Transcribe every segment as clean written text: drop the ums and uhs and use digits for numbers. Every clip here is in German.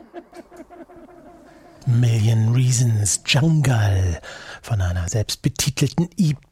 Million Reasons, Jungle von einer selbstbetitelten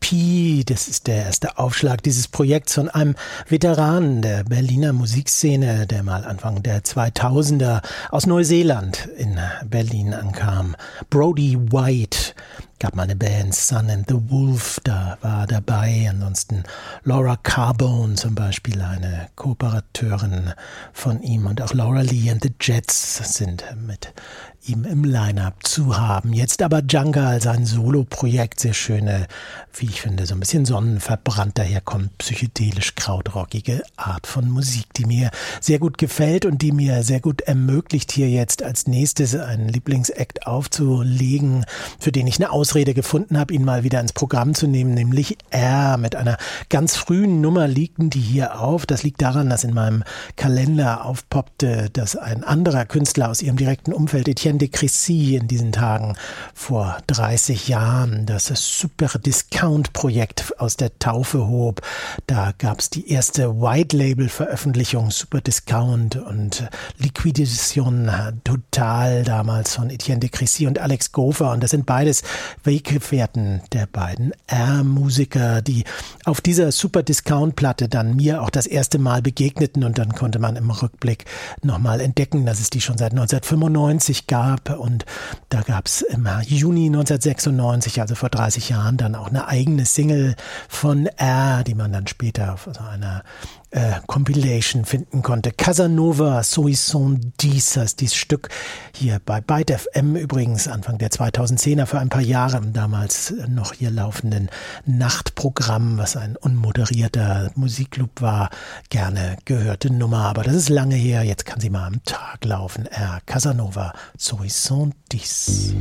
EP. Das ist der erste Aufschlag dieses Projekts von einem Veteranen der Berliner Musikszene, der mal Anfang der 2000er aus Neuseeland in Berlin ankam. Brody White. Gab mal eine Band, Sun and the Wolf, da war dabei. Ansonsten Laura Carbone zum Beispiel, eine Kooperateurin von ihm. Und auch Laura Lee and the Jets sind mit ihm im Line-Up zu haben. Jetzt aber Jungle, sein Solo-Projekt, sehr schöne, wie ich finde, so ein bisschen sonnenverbrannt daherkommt, psychedelisch krautrockige Art von Musik, die mir sehr gut gefällt und die mir sehr gut ermöglicht, hier jetzt als nächstes einen Lieblingsakt aufzulegen, für den ich eine Ausrede gefunden habe, ihn mal wieder ins Programm zu nehmen, nämlich R. Mit einer ganz frühen Nummer liegen die hier auf. Das liegt daran, dass in meinem Kalender aufpoppte, dass ein anderer Künstler aus ihrem direkten Umfeld, Etienne de Crécy, in diesen Tagen vor 30 Jahren das Super Discount-Projekt aus der Taufe hob. Da gab es die erste White-Label-Veröffentlichung, Super Discount und Liquidation Total, damals von Etienne de Crécy und Alex Gofer. Und das sind beides Weggefährten der beiden R-Musiker, die auf dieser Super Discount-Platte dann mir auch das erste Mal begegneten. Und dann konnte man im Rückblick nochmal entdecken, dass es die schon seit 1995 gab. Und da gab es im Juni 1996, also vor 30 Jahren, dann auch eine eigene Single von R, die man dann später auf so einer Compilation finden konnte. Casanova, Soissons Dies heißt dieses Stück hier bei Byte FM übrigens, Anfang der 2010er, für ein paar Jahre im damals noch hier laufenden Nachtprogramm, was ein unmoderierter Musikclub war, gerne gehörte Nummer, aber das ist lange her, jetzt kann sie mal am Tag laufen. Casanova, Soissons Dies.